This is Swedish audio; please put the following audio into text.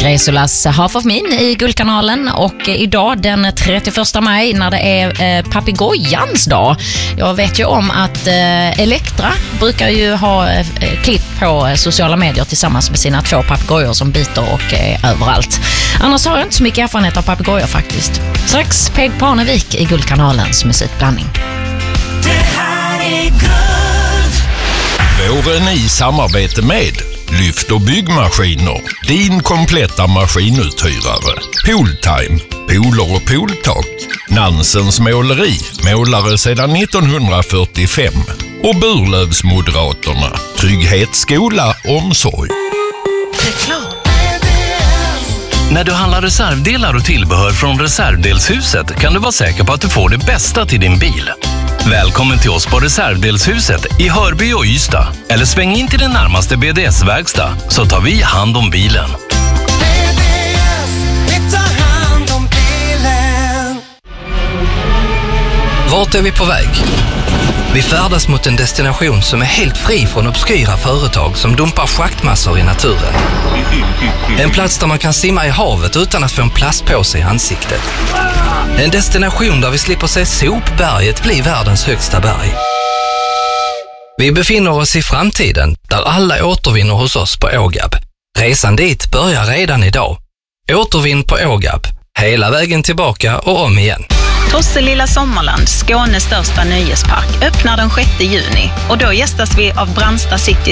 Gresulas Half of Min i Guldkanalen, och idag den 31 maj när det är papegojans dag. Jag vet ju om att Elektra brukar ju ha klipp på sociala medier tillsammans med sina 2 papegojor som biter och är överallt. Annars har jag inte så mycket erfarenhet av papegojor faktiskt. Strax Peg Parnevik i Guldkanalens musikblandning. Det här är guld. Våren i samarbete med Lyft och byggmaskiner. Din kompletta maskinuthyrare. Pooltime. Pooler och pooltak. Nansens måleri. Målare sedan 1945. Och Burlövsmoderaterna. Trygghet, skola, omsorg. När du handlar reservdelar och tillbehör från Reservdelshuset kan du vara säker på att du får det bästa till din bil. Välkommen till oss på Reservdelshuset i Hörby och Ystad. Eller sväng in till den närmaste BDS-verkstad så tar vi hand om bilen. Vart är vi på väg? Vi färdas mot en destination som är helt fri från obskyra företag som dumpar schaktmassor i naturen. En plats där man kan simma i havet utan att få en plastpåse i ansiktet. En destination där vi slipper se sopberget bli världens högsta berg. Vi befinner oss i framtiden där alla återvinner hos oss på Ågab. Resan dit börjar redan idag. Återvinn på Ågab. Hela vägen tillbaka och om igen. Tosselilla Sommarland, Skånes största nöjespark, öppnar den 6 juni och då gästas vi av Brandsta City